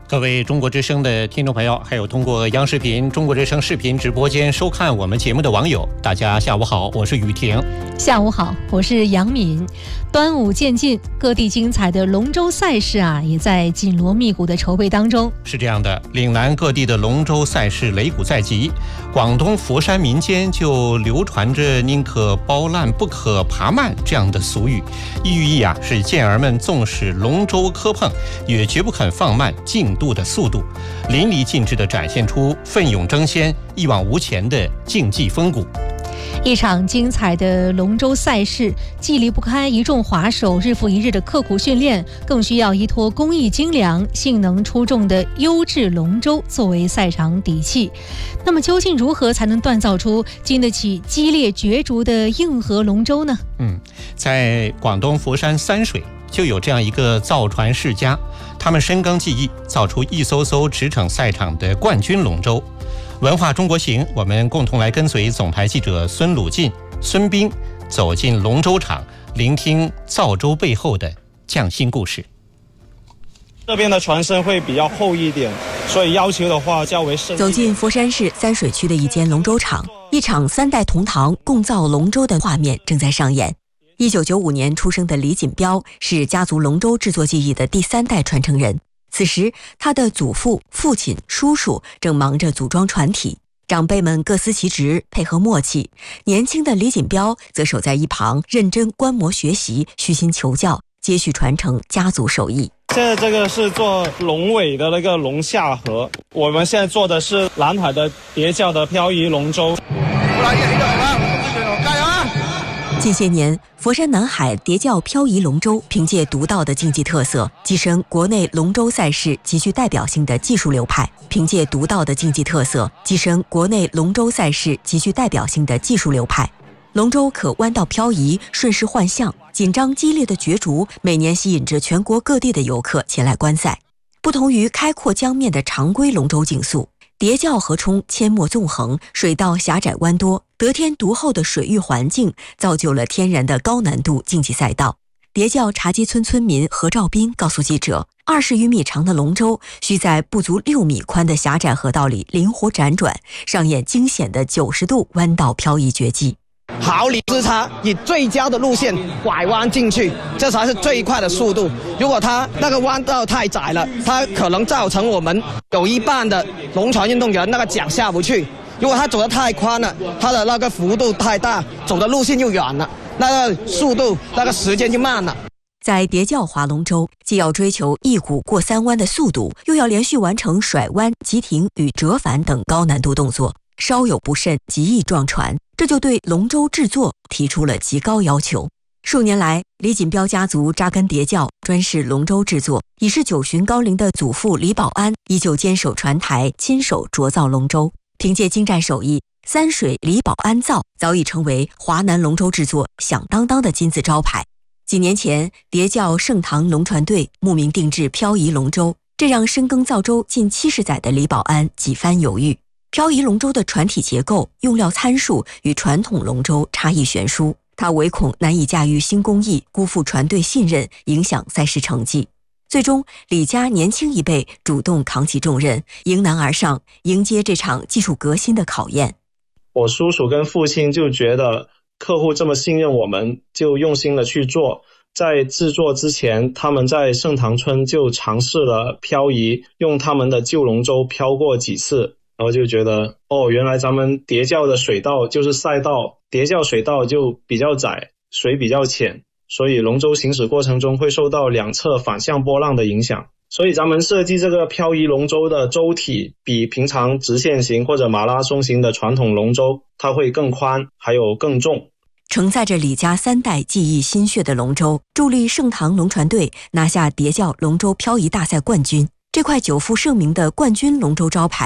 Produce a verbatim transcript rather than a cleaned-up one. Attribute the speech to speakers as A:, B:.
A: 各位中国之声的听众朋友，还有通过央视频、中国之声视频直播间收看我们节目的网友，大家下午好，我是雨婷。
B: 下午好，我是杨敏。端午渐近，各地精彩的龙舟赛事啊，也在紧锣密鼓的筹备当中。
A: 是这样的，岭南各地的龙舟赛事擂鼓在即，广东佛山民间就流传着宁可包烂不可爬慢这样的俗语，寓意啊是健儿们纵使龙舟磕碰，也绝不肯放慢竞度的速度，淋漓尽致地展现出奋勇争先、一往无前的竞技风骨。
B: 一场精彩的龙舟赛事，既离不开一众滑手日复一日的刻苦训练，更需要依托工艺精良、性能出众的优质龙舟作为赛场底气。那么，究竟如何才能锻造出经得起激烈角逐的硬核龙舟呢？
A: 嗯，在广东佛山三水就有这样一个造船世家，他们深耕技艺，造出一艘艘驰骋赛场的冠军龙舟。文化中国行，我们共同来跟随总台记者孙鲁进、孙斌走进龙舟场，聆听造舟背后的匠心故事。
C: 这边的船身会比较厚一点，所以要求的话较为深。
D: 走进佛山市三水区的一间龙舟场，一场三代同堂共造龙舟的画面正在上演。一九九五年出生的李锦标是家族龙舟制作技艺的第三代传承人。此时，他的祖父、父亲、叔叔正忙着组装船体，长辈们各司其职，配合默契。年轻的李锦标则守在一旁，认真观摩学习，虚心求教，接续传承家族手艺。
C: 现在这个是做龙尾的那个龙下河，我们现在做的是南海的叠教的漂移龙舟。
D: 近些年，佛山南海叠教漂移龙舟凭借独到的竞技特色，跻身国内龙舟赛事极具代表性的技术流派。凭借独到的竞技特色，跻身国内龙舟赛事极具代表性的技术流派。龙舟可弯道漂移，顺势换向，紧张激烈的角逐每年吸引着全国各地的游客前来观赛。不同于开阔江面的常规龙舟竞速，叠教河冲阡陌纵横，水道狭窄弯多，得天独厚的水域环境造就了天然的高难度竞技赛道。叠教茶基村村民何兆斌告诉记者，二十余米长的龙舟需在不足六米宽的狭窄河道里灵活辗转，上演惊险的九十度弯道漂移绝技。
E: 毫厘之差，以最佳的路线拐弯进去，这才是最快的速度。如果它那个弯道太窄了，它可能造成我们有一半的龙船运动员那个桨下不去。如果它走得太宽了，它的那个幅度太大，走的路线又远了，那个速度那个时间就慢了。
D: 在叠教划龙舟，既要追求一鼓过三弯的速度，又要连续完成甩弯、急停与折返等高难度动作，稍有不慎极易撞船，这就对龙舟制作提出了极高要求。数年来，李锦标家族扎根叠教，专事龙舟制作。已是九旬高龄的祖父李保安依旧坚守船台，亲手琢造龙舟。凭借精湛手艺，三水李保安造早已成为华南龙舟制作响当当的金字招牌。几年前，叠教盛唐龙船队慕名定制漂移龙舟，这让深耕造舟近七十载的李保安几番犹豫。漂移龙舟的船体结构、用料参数与传统龙舟差异悬殊，他唯恐难以驾驭新工艺，辜负船队信任，影响赛事成绩。最终，李家年轻一辈主动扛起重任，迎难而上，迎接这场技术革新的考验。
C: 我叔叔跟父亲就觉得客户这么信任我们，就用心的去做。在制作之前，他们在盛唐村就尝试了漂移，用他们的旧龙舟漂过几次，然后就觉得哦，原来咱们叠教的水道就是赛道，叠教水道就比较窄，水比较浅，所以龙舟行驶过程中会受到两侧反向波浪的影响。所以咱们设计这个漂移龙舟的舟体比平常直线型或者马拉松型的传统龙舟它会更宽，还有更重。
D: 承载着李家三代技艺心血的龙舟，助力盛唐龙船队拿下叠教龙舟漂移大赛冠军。这块久负盛名的冠军龙舟招牌